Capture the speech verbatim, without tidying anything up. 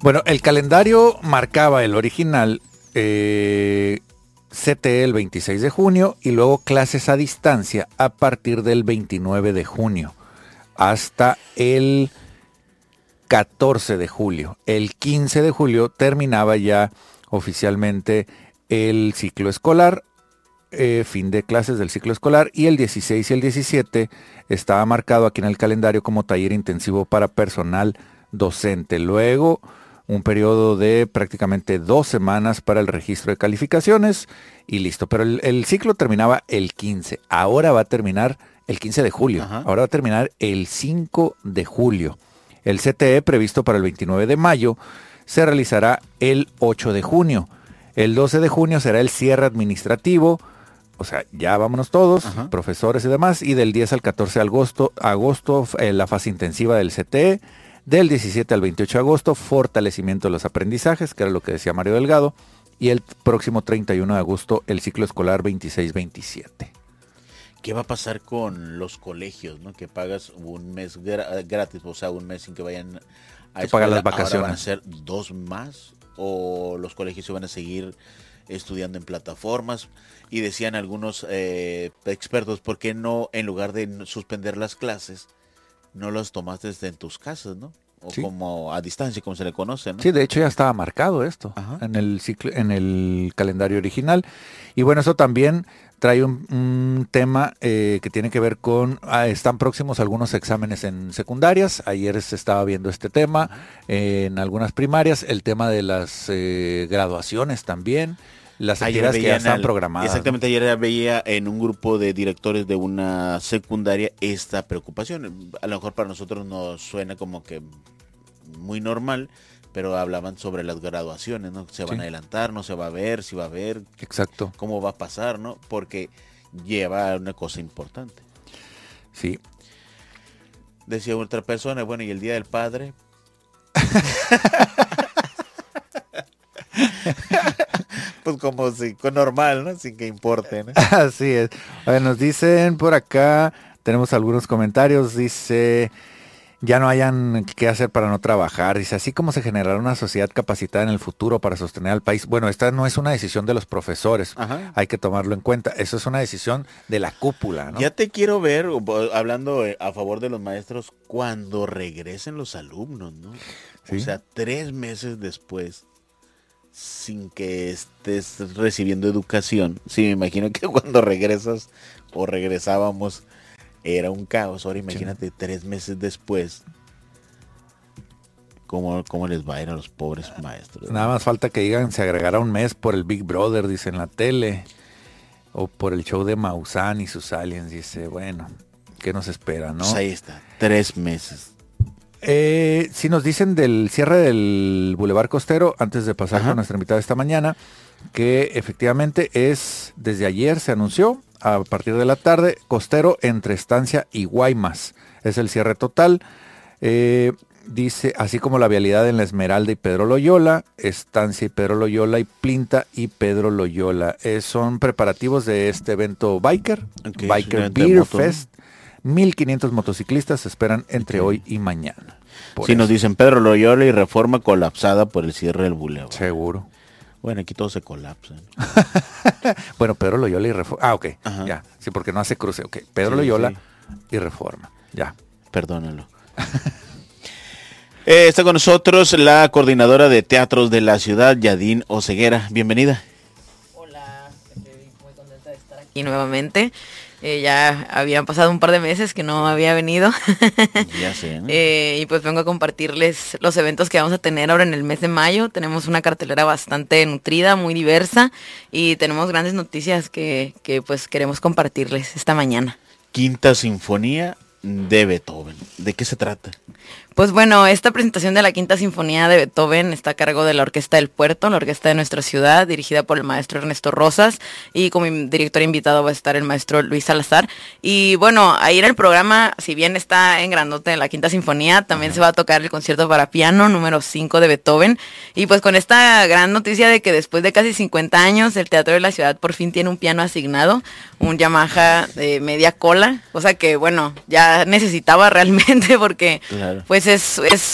Bueno, el calendario marcaba el original eh, C T E el veintiséis de junio y luego clases a distancia a partir del veintinueve de junio hasta el catorce de julio. El quince de julio terminaba ya oficialmente el ciclo escolar, eh, fin de clases del ciclo escolar, y el dieciséis y el diecisiete estaba marcado aquí en el calendario como taller intensivo para personal docente. Luego un periodo de prácticamente dos semanas para el registro de calificaciones y listo. Pero el, el ciclo terminaba el quince. Ahora va a terminar el quince de julio. Ajá. Ahora va a terminar el cinco de julio. El C T E previsto para el veintinueve de mayo se realizará el ocho de junio. El doce de junio será el cierre administrativo. O sea, ya vámonos todos, Ajá. profesores y demás. Y del diez al catorce de agosto, agosto eh, la fase intensiva del C T E. Del diecisiete al veintiocho de agosto, fortalecimiento de los aprendizajes, que era lo que decía Mario Delgado, y el próximo treinta y uno de agosto, el ciclo escolar veintiséis veintisiete. ¿Qué va a pasar con los colegios, no? Que pagas un mes gra- gratis, o sea, un mes sin que vayan a pagar las vacaciones. ¿Ahora van a ser dos más? ¿O los colegios se van a seguir estudiando en plataformas? Y decían algunos eh, expertos, ¿por qué no, en lugar de suspender las clases, no los tomaste desde en tus casas, ¿no? O sí. como a distancia, como se le conoce, ¿no? Sí, de hecho ya estaba marcado esto Ajá. en el ciclo, en el calendario original. Y bueno, eso también trae un, un tema eh, que tiene que ver con, ah, están próximos algunos exámenes en secundarias. Ayer se estaba viendo este tema eh, en algunas primarias, el tema de las eh, graduacionnes también. Las actividades que ya están programadas. Exactamente, ayer veía en un grupo de directores de una secundaria esta preocupación. A lo mejor para nosotros nos suena como que muy normal, pero hablaban sobre las graduaciones, ¿no? Se van sí. a adelantar, no se va a ver, si va a ver. Exacto. Cómo va a pasar, ¿no? Porque lleva una cosa importante. Sí. Decía otra persona, bueno, ¿y el Día del Padre? Pues como si, con normal, ¿no? Sin que importe, ¿no? Así es. A ver, nos dicen por acá, tenemos algunos comentarios, dice, ya no hayan qué hacer para no trabajar, dice, así como se generará una sociedad capacitada en el futuro para sostener al país. Bueno, esta no es una decisión de los profesores, Ajá. hay que tomarlo en cuenta, eso es una decisión de la cúpula, ¿no? Ya te quiero ver, hablando a favor de los maestros, cuando regresen los alumnos, ¿no? ¿Sí? O sea, tres meses después, sin que estés recibiendo educación. Sí, me imagino que cuando regresas o regresábamos era un caos. Ahora imagínate sí. tres meses después cómo, cómo les va a ir a los pobres maestros. Nada más falta que digan se agregará un mes por el Big Brother, dice en la tele, o por el show de Maussan y sus aliens, dice, bueno, ¿qué nos espera, no? Pues ahí está, tres meses. Eh, si nos dicen del cierre del Boulevard Costero, antes de pasar Ajá. con nuestra invitada esta mañana, que efectivamente es, desde ayer se anunció, a partir de la tarde, Costero entre Estancia y Guaymas. Es el cierre total. Eh, dice, así como la vialidad en la Esmeralda y Pedro Loyola, Estancia y Pedro Loyola y Plinta y Pedro Loyola. Eh, son preparativos de este evento Biker, okay, Biker Beer Fest. mil quinientos motociclistas se esperan entre okay. hoy y mañana. Sí, eso. Nos dicen Pedro Loyola y Reforma colapsada por el cierre del bulevar. Seguro. Bueno, aquí todo se colapsa, ¿no? Bueno, Pedro Loyola y Reforma. Ah, ok, Ajá. ya. Sí, porque no hace cruce. Ok, Pedro sí, Loyola sí. y Reforma. Ya. Perdónalo. eh, está con nosotros la coordinadora de teatros de la ciudad, Yadín Oseguera. Bienvenida. Hola, estoy muy contenta de estar aquí nuevamente. Eh, ya habían pasado un par de meses que no había venido. Ya sé, ¿no? eh, y pues vengo a compartirles los eventos que vamos a tener ahora en el mes de mayo. Tenemos una cartelera bastante nutrida, muy diversa, y tenemos grandes noticias que, que pues queremos compartirles esta mañana. Quinta Sinfonía de Beethoven. ¿De qué se trata? Pues bueno, esta presentación de la Quinta Sinfonía de Beethoven está a cargo de la Orquesta del Puerto, la orquesta de nuestra ciudad, dirigida por el maestro Ernesto Rosas, y como director invitado va a estar el maestro Luis Salazar. Y bueno, ahí en el programa, si bien está en grandote la Quinta Sinfonía, también Ajá. se va a tocar el concierto para piano número cinco de Beethoven. Y pues con esta gran noticia de que después de casi cincuenta años, el Teatro de la Ciudad por fin tiene un piano asignado, un Yamaha de media cola, cosa que bueno, ya necesitaba realmente porque claro. pues es, es